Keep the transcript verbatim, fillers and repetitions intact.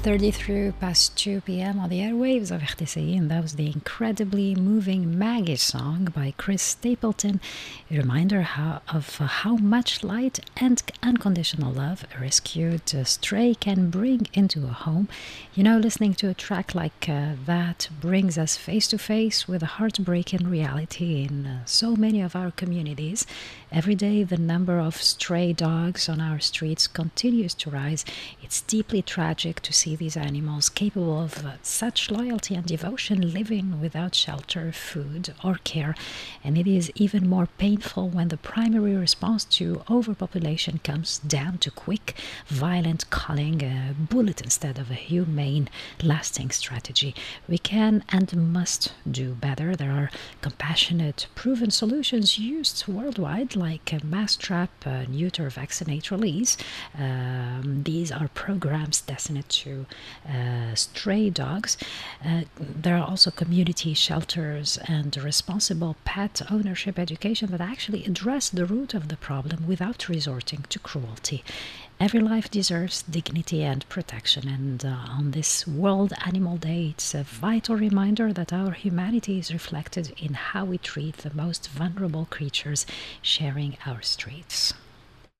thirty-three past two p m on the airwaves of R T C I, and that was the incredibly moving Maggie song by Chris Stapleton, a reminder how, of uh, how much light and unconditional love a rescued uh, stray can bring into a home. You know, listening to a track like uh, that brings us face to face with a heartbreaking reality in uh, so many of our communities. Every day, the number of stray dogs on our streets continues to rise. It's deeply tragic to see these animals capable of uh, such loyalty and devotion living without shelter, food, or care. And it is even more painful when the primary response to overpopulation comes down to quick, violent culling, a bullet instead of a humane, lasting strategy. We can and must do better. There are compassionate, proven solutions used worldwide, like a mass trap, uh, neuter, vaccinate, release. Um, these are programs destined to uh, stray dogs. Uh, there are also community shelters and responsible pet ownership education that actually address the root of the problem without resorting to cruelty. Every life deserves dignity and protection, and uh, on this World Animal Day, it's a vital reminder that our humanity is reflected in how we treat the most vulnerable creatures sharing our streets.